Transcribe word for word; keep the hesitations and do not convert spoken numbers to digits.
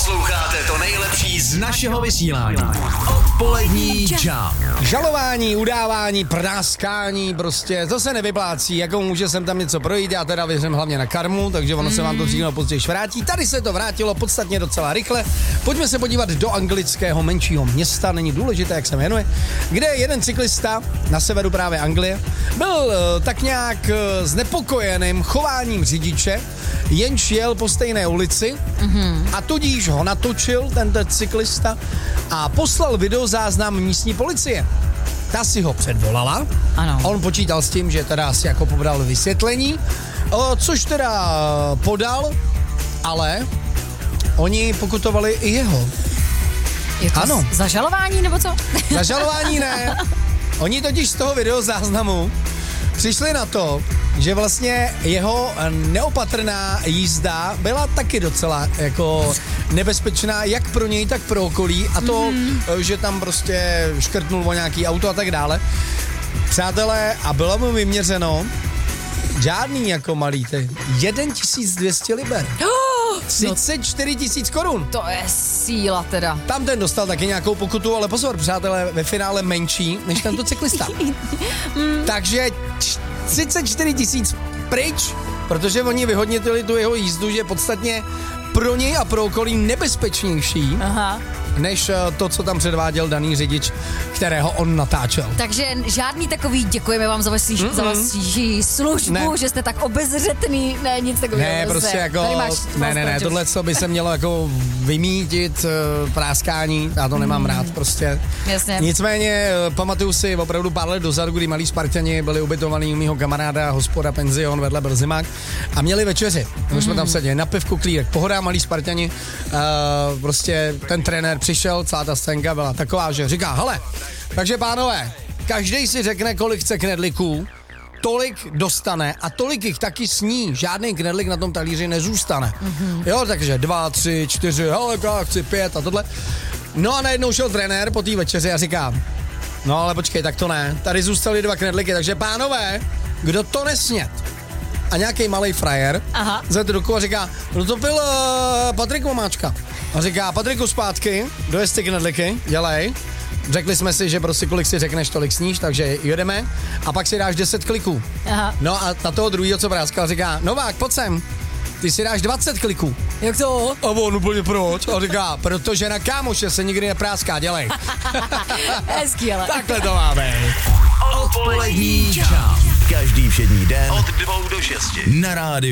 Posloucháte to nejlepší z našeho vysílání. Odpolední Jump. Žalování, udávání, prdáskání, prostě to se nevyplácí, jako může sem tam něco projít, já teda věřím hlavně na karmu, takže ono mm. se vám to dřív nebo později vrátí. Tady se to vrátilo podstatně docela rychle. Pojďme se podívat do anglického menšího města, není důležité, jak se jmenuje, kde jeden cyklista na severu právě Anglie byl uh, tak nějak uh, znepokojeným chováním řidiče, jenž jel po stejné ulici mm-hmm. a tudíž ho natočil tento cyklista a poslal videozáznam místní policie. Ta si ho předvolala. Ano. On počítal s tím, že teda si jako podal vysvětlení, o, což teda podal, ale oni pokutovali i jeho. Je to ano. Zažalování nebo co? Zažalování ne. Oni totiž z toho videozáznamu přišli na to, že vlastně jeho neopatrná jízda byla taky docela jako nebezpečná jak pro něj, tak pro okolí a to, mm. že tam prostě škrtnul o nějaký auto a tak dále. Přátelé, a bylo mu vyměřeno žádný jako malý ty, tisíc dvě stě liber. třicet čtyři tisíc korun. To je síla teda. Tam ten dostal taky nějakou pokutu, ale pozor, přátelé, ve finále menší než tento cyklista. mm. Takže třicet čtyři tisíc pryč, protože oni vyhodnotili tu jeho jízdu, že je podstatně pro něj a pro okolí nebezpečnější, Aha. než to, co tam předváděl daný řidič, kterého on natáčel. Takže žádný takový děkujeme vám za vaši, za vaši službu, ne. že jste tak obezřetný, ne, nic takového. Ne, prostě jako, ne, ne, ne, tohle, co by se mělo jako vymítit, uh, práskání, já to nemám mm. rád prostě. Jasně. Nicméně pamatuju si opravdu pár let dozadu, kdy malí Spartani byli ubytovaní u mýho kamaráda, hospoda, penzion, vedle byl zimák a měli večeři. My mm. jsme tam seděli na pivku, klírek, pohoda, malí Spartani, uh, prostě ten trenér přišel, celá ta scénka byla taková, že říká, hele, takže pánové, každej si řekne, kolik chce knedlíků, tolik dostane a tolik jich taky sní, žádný knedlík na tom talíři nezůstane. Mm-hmm. Jo, takže dva, tři, čtyři, hele, já chci pět a tohle. No a najednou šel trenér po té večeři a říká, no ale počkej, tak to ne, tady zůstaly dva knedlíky, takže pánové, kdo to nesnět? A nějaký malej frajer za tu ruku a říká, no to byl uh, Patrik Vomáčka. A říká, Patriku zpátky, dojez ty knedlíky, dělej. Řekli jsme si, že prostě kolik si řekneš, tolik sníš, takže jedeme a pak si dáš deset kliků. Aha. No a na toho druhýho, co práskal, říká, Novák, pojď sem, ty si dáš dvacet kliků. Jak to? A on úplně proč? A říká, protože na kámoše se nikdy nepráská, dělej. Hezký, ale. Takhle to máme. Odpolední Jump. Každý všední den od dvou do šesti na rádiu.